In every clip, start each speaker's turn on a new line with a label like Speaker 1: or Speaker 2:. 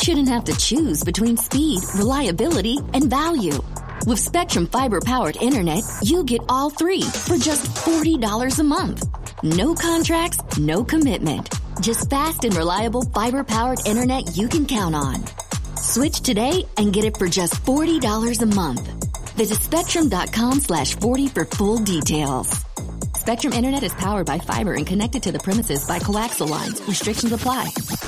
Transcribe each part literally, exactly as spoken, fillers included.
Speaker 1: shouldn't have to choose between speed, reliability, and value. With Spectrum Fiber-powered internet, you get all three for just forty dollars a month. No contracts, no commitment. Just fast and reliable fiber-powered internet you can count on. Switch today and get it for just forty dollars a month. Visit spectrum.com slash 40 for full details. Spectrum Internet is powered by fiber and connected to the premises by coaxial lines. Restrictions apply.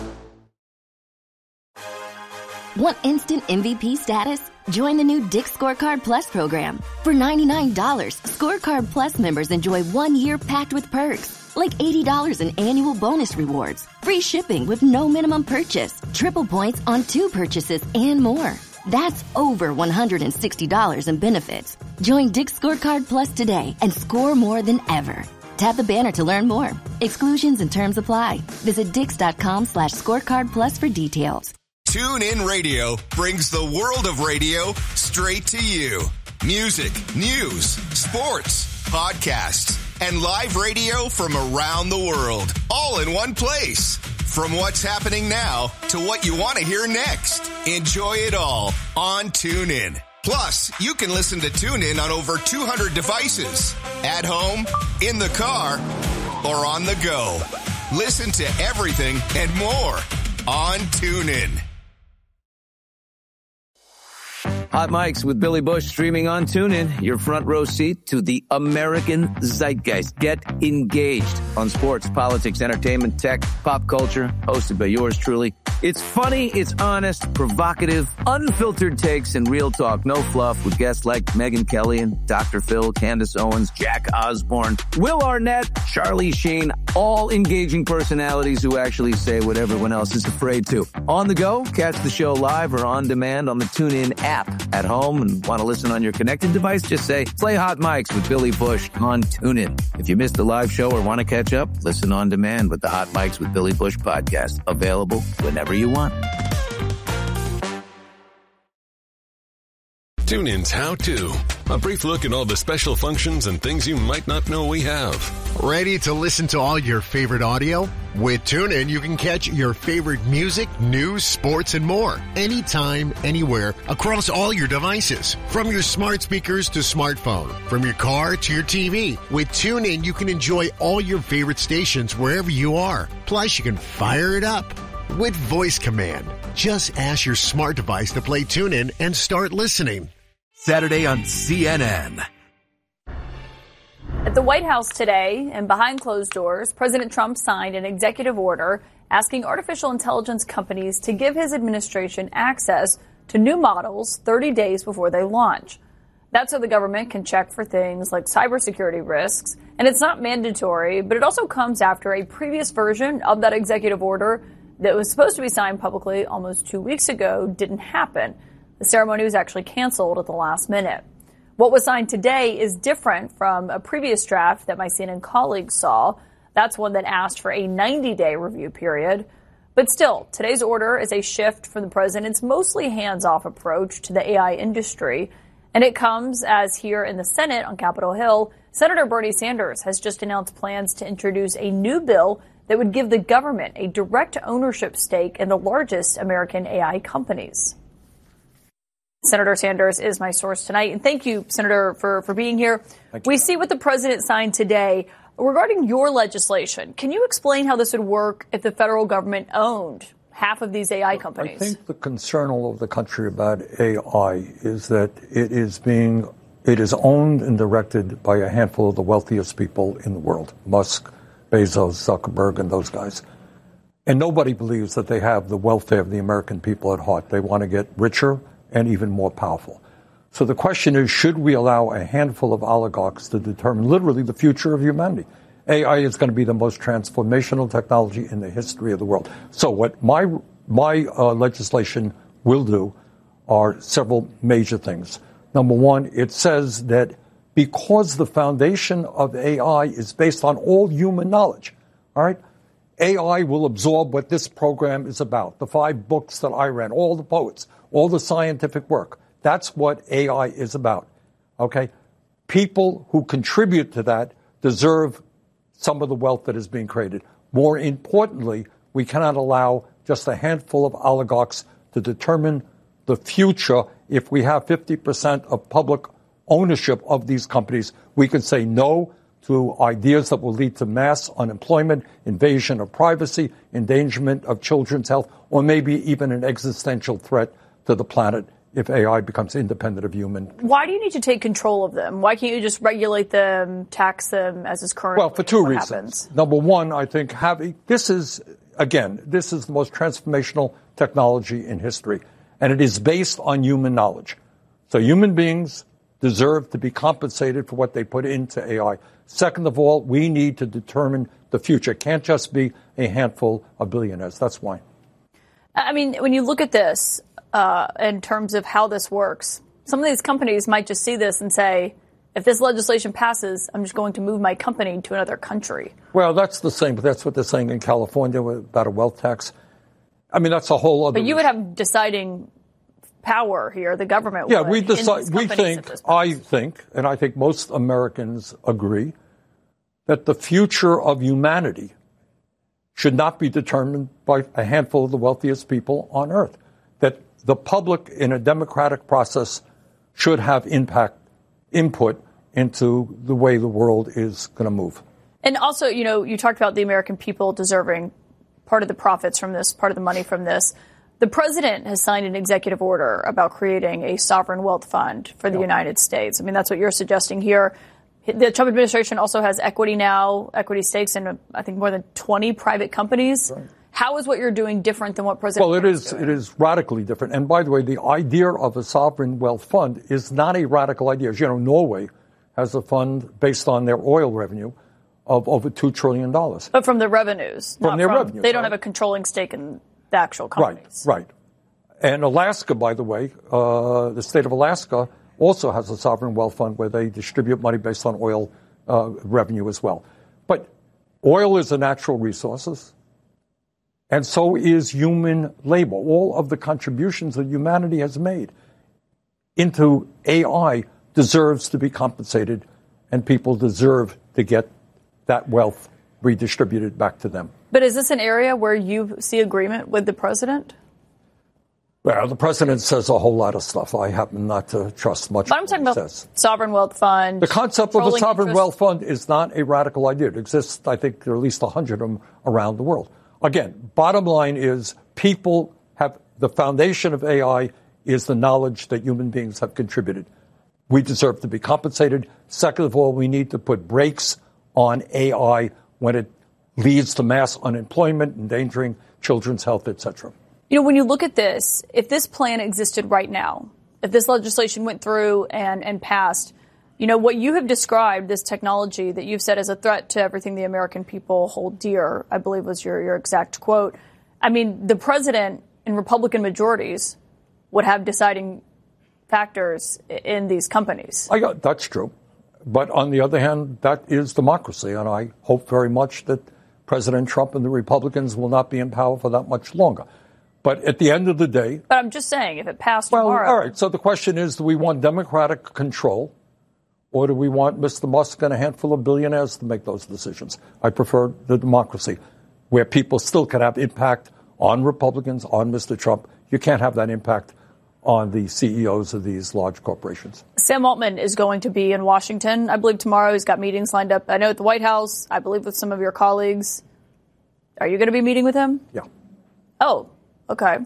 Speaker 1: Want instant M V P status? Join the new Dick's Scorecard Plus program. For ninety-nine dollars, Scorecard Plus members enjoy one year packed with perks, like eighty dollars in annual bonus rewards, free shipping with no minimum purchase, triple points on two purchases, and more. That's over one hundred sixty dollars in benefits. Join Dick's Scorecard Plus today and score more than ever. Tap the banner to learn more. Exclusions and terms apply. Visit dix.com slash scorecard plus for details.
Speaker 2: TuneIn Radio brings the world of radio straight to you. Music, news, sports, podcasts, and live radio from around the world, all in one place. From what's happening now to what you want to hear next. Enjoy it all on TuneIn. Plus, you can listen to TuneIn on over two hundred devices. At home, in the car, or on the go. Listen to everything and more on TuneIn.
Speaker 3: Hot Mics with Billy Bush streaming on TuneIn. Your front row seat to the American zeitgeist. Get engaged on sports, politics, entertainment, tech, pop culture. Hosted by yours truly. It's funny, it's honest, provocative, unfiltered takes, and real talk. No fluff with guests like Megyn Kelly and Doctor Phil, Candace Owens, Jack Osborne, Will Arnett, Charlie Sheen. All engaging personalities who actually say what everyone else is afraid to. On the go, catch the show live or on demand on the TuneIn app. At home and want to listen on your connected device, just say, play Hot Mics with Billy Bush on TuneIn. If you missed the live show or want to catch up, listen on demand with the Hot Mics with Billy Bush podcast. Available whenever you want.
Speaker 4: TuneIn's How To. A brief look at all the special functions and things you might not know we have.
Speaker 5: Ready to listen to all your favorite audio? With TuneIn, you can catch your favorite music, news, sports, and more. Anytime, anywhere, across all your devices. From your smart speakers to smartphone. From your car to your T V. With TuneIn, you can enjoy all your favorite stations wherever you are. Plus, you can fire it up with voice command. Just ask your smart device to play TuneIn and start listening.
Speaker 6: Saturday on C N N.
Speaker 7: At the White House today, and behind closed doors, President Trump signed an executive order asking artificial intelligence companies to give his administration access to new models thirty days before they launch. That's so the government can check for things like cybersecurity risks. And it's not mandatory, but it also comes after a previous version of that executive order that was supposed to be signed publicly almost two weeks ago didn't happen. The ceremony was actually canceled at the last minute. What was signed today is different from a previous draft that my C N N colleagues saw. That's one that asked for a ninety-day review period. But still, today's order is a shift from the president's mostly hands-off approach to the A I industry. And it comes as here in the Senate on Capitol Hill, Senator Bernie Sanders has just announced plans to introduce a new bill that would give the government a direct ownership stake in the largest American A I companies. Senator Sanders is my source tonight. And thank you, Senator, for, for being here. We see what the president signed today. Regarding your legislation, can you explain how this would work if the federal government owned half of these A I companies?
Speaker 8: I think the concern all over the country about A I is that it is being, it is owned and directed by a handful of the wealthiest people in the world. Musk, Bezos, Zuckerberg, and those guys. And nobody believes that they have the welfare of the American people at heart. They want to get richer and even more powerful. So the question is, should we allow a handful of oligarchs to determine literally the future of humanity? A I is going to be the most transformational technology in the history of the world. So what my my uh, legislation will do are several major things. Number one, it says that because the foundation of A I is based on all human knowledge, all right, A I will absorb what this program is about, the five books that I read, all the poets, all the scientific work. That's what A I is about, okay? People who contribute to that deserve some of the wealth that is being created. More importantly, we cannot allow just a handful of oligarchs to determine the future. If we have fifty percent of public ownership of these companies, we can say no to ideas that will lead to mass unemployment, invasion of privacy, endangerment of children's health, or maybe even an existential threat to the planet if A I becomes independent of human.
Speaker 7: Why do you need to take control of them? Why can't you just regulate them, tax them as is currently?
Speaker 8: Well, for two
Speaker 7: what
Speaker 8: reasons.
Speaker 7: Happens?
Speaker 8: Number one, I think having this is, again, this is the most transformational technology in history, and it is based on human knowledge. So human beings deserve to be compensated for what they put into A I. Second of all, we need to determine the future. It can't just be a handful of billionaires. That's why.
Speaker 7: I mean, when you look at this uh, in terms of how this works, some of these companies might just see this and say, if this legislation passes, I'm just going to move my company to another country.
Speaker 8: Well, that's the same, but that's what they're saying in California about a wealth tax. I mean, that's a whole other.
Speaker 7: But you would have deciding power here, the government.
Speaker 8: Yeah,
Speaker 7: would,
Speaker 8: we decide. We think, I think, and I think most Americans agree, that the future of humanity should not be determined by a handful of the wealthiest people on earth. That the public, in a democratic process, should have impact, input into the way the world is going to move.
Speaker 7: And also, you know, you talked about the American people deserving part of the profits from this, part of the money from this. The president has signed an executive order about creating a sovereign wealth fund for the yeah. United States. I mean, that's what you're suggesting here. The Trump administration also has equity now, equity stakes in, I think, more than twenty private companies. Right. How is what you're doing different than what President
Speaker 8: Well,
Speaker 7: Trump
Speaker 8: it is,
Speaker 7: is doing?
Speaker 8: It is radically different. And by the way, the idea of a sovereign wealth fund is not a radical idea. As you know, Norway has a fund based on their oil revenue of over two trillion dollars.
Speaker 7: But from the revenues.
Speaker 8: From
Speaker 7: not
Speaker 8: their
Speaker 7: from,
Speaker 8: revenues.
Speaker 7: They don't
Speaker 8: right?
Speaker 7: have a controlling stake in the actual companies.
Speaker 8: Right, right. And Alaska, by the way, uh, the state of Alaska also has a sovereign wealth fund where they distribute money based on oil uh, revenue as well. But oil is a natural resource, and so is human labor. All of the contributions that humanity has made into A I deserves to be compensated, and people deserve to get that wealth redistributed back to them.
Speaker 7: But is this an area where you see agreement with the president?
Speaker 8: Well, the president says a whole lot of stuff. I happen not to trust much.
Speaker 7: But I'm talking about
Speaker 8: says.
Speaker 7: sovereign wealth fund.
Speaker 8: The concept of a sovereign
Speaker 7: interest.
Speaker 8: wealth fund is not a radical idea. It exists, I think, there are at least one hundred of them around the world. Again, bottom line is people have the foundation of A I is the knowledge that human beings have contributed. We deserve to be compensated. Second of all, we need to put brakes on A I when it leads to mass unemployment, endangering children's health, et cetera.
Speaker 7: You know, when you look at this, if this plan existed right now, if this legislation went through and, and passed, you know, what you have described, this technology that you've said as a threat to everything the American people hold dear, I believe was your, your exact quote. I mean, the president and Republican majorities would have deciding factors in these companies.
Speaker 8: I got, that's true. But on the other hand, that is democracy, and I hope very much that President Trump and the Republicans will not be in power for that much longer. But at the end of the day...
Speaker 7: But I'm just saying, if it passed
Speaker 8: well,
Speaker 7: tomorrow...
Speaker 8: All right, so the question is, do we want democratic control, or do we want Mister Musk and a handful of billionaires to make those decisions? I prefer the democracy, where people still can have impact on Republicans, on Mister Trump. You can't have that impact on the C E Os of these large corporations.
Speaker 7: Sam Altman is going to be in Washington, I believe, tomorrow. He's got meetings lined up, I know, at the White House, I believe with some of your colleagues. Are you going to be meeting with him?
Speaker 8: Yeah.
Speaker 7: Oh, okay.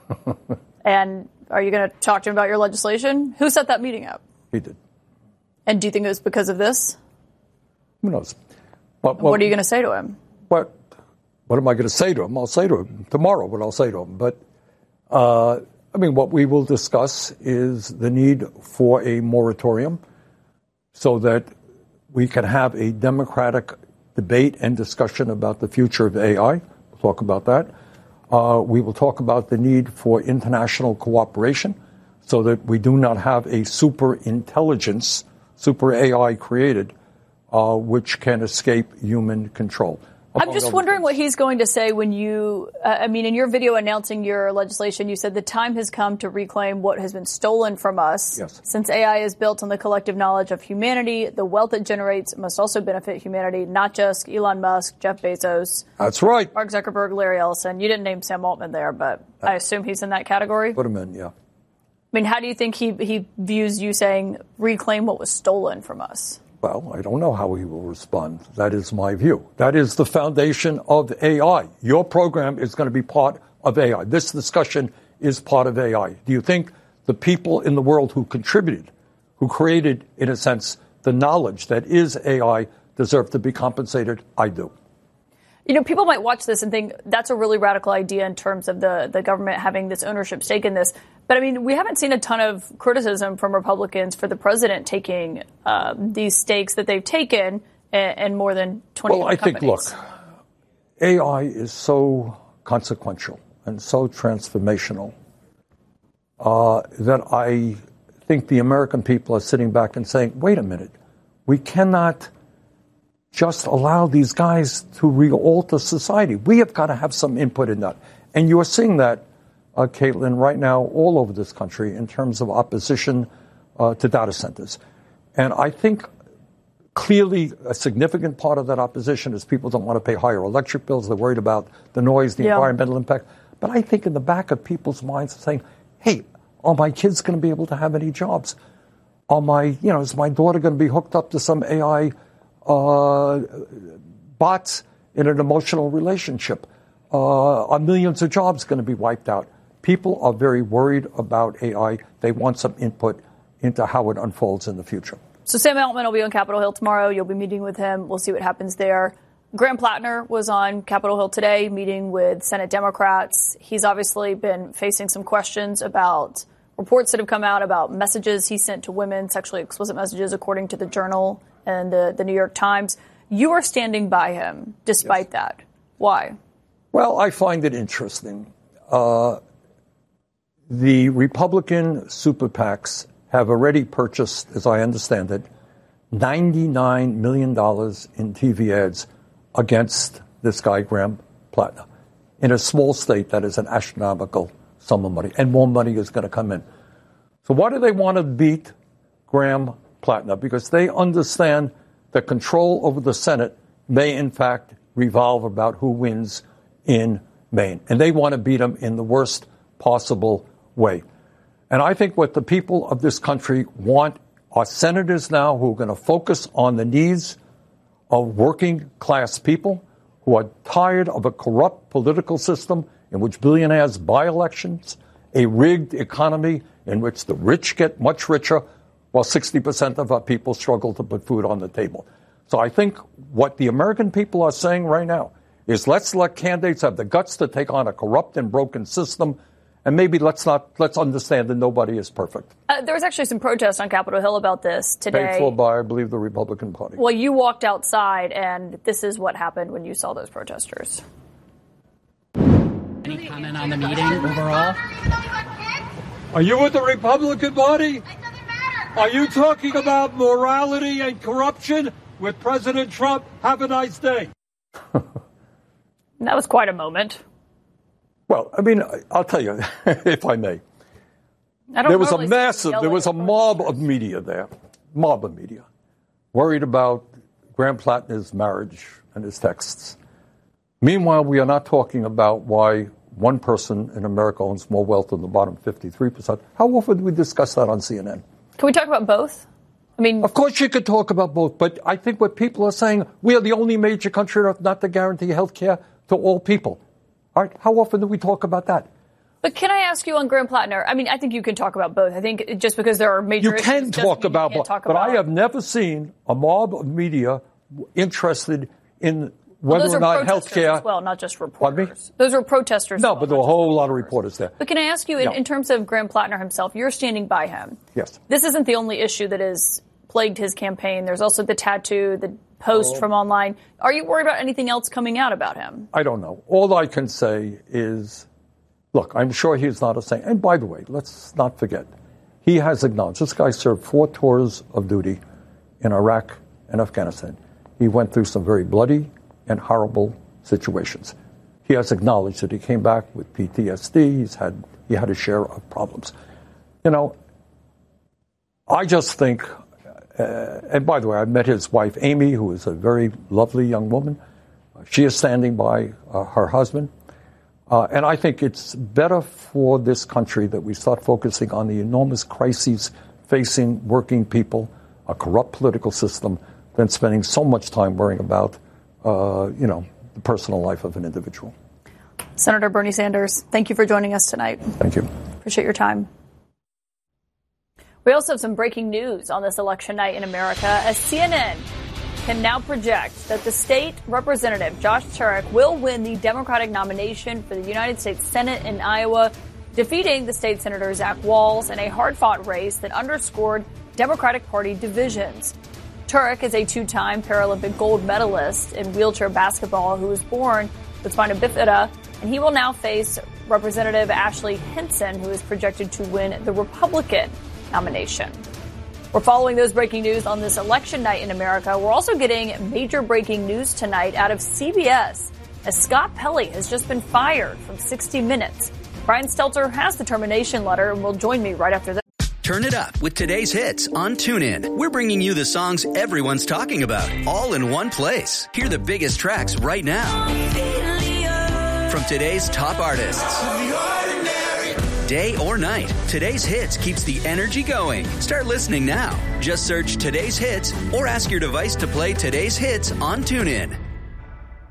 Speaker 7: And are you going to talk to him about your legislation? Who set that meeting up?
Speaker 8: He did.
Speaker 7: And do you think it was because of this?
Speaker 8: Who knows? But,
Speaker 7: what are you going to say to him?
Speaker 8: What, what am I going to say to him? I'll say to him tomorrow what I'll say to him. But, uh, I mean, what we will discuss is the need for a moratorium so that we can have a democratic debate and discussion about the future of A I. We'll talk about that. Uh, we will talk about the need for international cooperation so that we do not have a super intelligence, super A I created, uh, which can escape human control.
Speaker 7: I'm just wondering things. What he's going to say when you, uh, I mean, in your video announcing your legislation, you said the time has come to reclaim what has been stolen from us.
Speaker 8: Yes.
Speaker 7: Since A I is built on the collective knowledge of humanity, the wealth it generates must also benefit humanity, not just Elon Musk, Jeff Bezos.
Speaker 8: That's right.
Speaker 7: Mark Zuckerberg, Larry Ellison. You didn't name Sam Altman there, but uh, I assume he's in that category.
Speaker 8: Put him in, yeah.
Speaker 7: I mean, how do you think he, he views you saying reclaim what was stolen from us?
Speaker 8: Well, I don't know how he will respond. That is my view. That is the foundation of A I. Your program is going to be part of A I. This discussion is part of A I. Do you think the people in the world who contributed, who created, in a sense, the knowledge that is A I deserve to be compensated? I do.
Speaker 7: You know, people might watch this and think that's a really radical idea in terms of the, the government having this ownership stake in this. But, I mean, we haven't seen a ton of criticism from Republicans for the president taking uh, these stakes that they've taken in more than twenty
Speaker 8: Well, I
Speaker 7: companies.
Speaker 8: think, look, A I is so consequential and so transformational uh, that I think the American people are sitting back and saying, wait a minute, we cannot just allow these guys to re-alter society. We have got to have some input in that. And you're seeing that, uh, Caitlin, right now all over this country in terms of opposition uh, to data centers. And I think clearly a significant part of that opposition is people don't want to pay higher electric bills. They're worried about the noise, the yeah. environmental impact. But I think in the back of people's minds are saying, hey, are my kids going to be able to have any jobs? Are my, you know, is my daughter going to be hooked up to some A I Uh, bots in an emotional relationship? Uh, are millions of jobs going to be wiped out? People are very worried about A I. They want some input into how it unfolds in the future.
Speaker 7: So Sam Altman will be on Capitol Hill tomorrow. You'll be meeting with him. We'll see what happens there. Graham Plattner was on Capitol Hill today meeting with Senate Democrats. He's obviously been facing some questions about reports that have come out about messages he sent to women, sexually explicit messages, according to the Journal and the, the New York Times. You are standing by him despite yes. that. Why?
Speaker 8: Well, I find it interesting. Uh, the Republican super PACs have already purchased, as I understand it, ninety-nine million dollars in T V ads against this guy, Graham Plattner. In a small state, that is an astronomical sum of money, and more money is going to come in. So why do they want to beat Graham Plattner? Because they understand that control over the Senate may, in fact, revolve about who wins in Maine. And they want to beat him in the worst possible way. And I think what the people of this country want are senators now who are going to focus on the needs of working class people who are tired of a corrupt political system in which billionaires buy elections, a rigged economy in which the rich get much richer, while sixty percent of our people struggle to put food on the table. So I think what the American people are saying right now is let's let candidates have the guts to take on a corrupt and broken system, and maybe let's not let's understand that nobody is perfect.
Speaker 7: Uh, there was actually some protest on Capitol Hill about this today.
Speaker 8: Paid for by, I believe, the Republican Party.
Speaker 7: Well, you walked outside, and this is what happened when you saw those protesters.
Speaker 9: Any comment on the meeting overall?
Speaker 8: Are you with the Republican Party? Are you talking about morality and corruption with President Trump? Have a nice day.
Speaker 7: That was quite a moment.
Speaker 8: Well, I mean, I'll tell you, if I may.
Speaker 7: I don't
Speaker 8: there was
Speaker 7: really
Speaker 8: a massive, there was a mob of media there, mob of media, worried about Graham Plattner's marriage and his texts. Meanwhile, we are not talking about why one person in America owns more wealth than the bottom fifty-three percent. How often do we discuss that on C N N?
Speaker 7: Can we talk about both? I mean,
Speaker 8: of course you could talk about both, but I think what people are saying, we are the only major country not to guarantee health care to all people. All right, how often do we talk about that?
Speaker 7: But can I ask you on Graham Plattner? I mean, I think you can talk about both. I think just because there are major
Speaker 8: you
Speaker 7: issues,
Speaker 8: can talk about both, but
Speaker 7: about...
Speaker 8: I have never seen a mob of media interested in
Speaker 7: well,
Speaker 8: whether or not health care.
Speaker 7: Well, not just reporters. Those were protesters.
Speaker 8: No,
Speaker 7: well,
Speaker 8: but there were a whole lot of reporters there.
Speaker 7: But can I ask you, in,
Speaker 8: yeah.
Speaker 7: in terms of Graham Plattner himself, you're standing by him.
Speaker 8: Yes.
Speaker 7: This isn't the only issue that has plagued his campaign. There's also the tattoo, the post oh. from online. Are you worried about anything else coming out about him?
Speaker 8: I don't know. All I can say is, look, I'm sure he's not a saint. And by the way, let's not forget, he has acknowledged, this guy served four tours of duty in Iraq and Afghanistan. He went through some very bloody and horrible situations. He has acknowledged that he came back with P T S D. He's had he had a share of problems. You know, I just think, uh, and by the way, I met his wife, Amy, who is a very lovely young woman. She is standing by uh, her husband. Uh, and I think it's better for this country that we start focusing on the enormous crises facing working people, a corrupt political system, than spending so much time worrying about, uh, you know, the personal life of an individual.
Speaker 7: Senator Bernie Sanders, thank you for joining us tonight.
Speaker 8: Thank you.
Speaker 7: Appreciate your time. We also have some breaking news on this election night in America, as C N N can now project that the state representative, Josh Turek, will win the Democratic nomination for the United States Senate in Iowa, defeating the state senator Zach Walz in a hard-fought race that underscored Democratic Party divisions. Turek is a two-time Paralympic gold medalist in wheelchair basketball who was born with spina bifida, and he will now face Representative Ashley Hinson, who is projected to win the Republican nomination. We're following those breaking news on this election night in America. We're also getting major breaking news tonight out of C B S, as Scott Pelley has just been fired from sixty minutes. Brian Stelter has the termination letter and will join me right after this.
Speaker 10: Turn it up with today's hits on TuneIn. We're bringing you the songs everyone's talking about, all in one place. Hear the biggest tracks right now from today's top artists. Day or night, today's hits keeps the energy going. Start listening now. Just search today's hits or ask your device to play today's hits on TuneIn.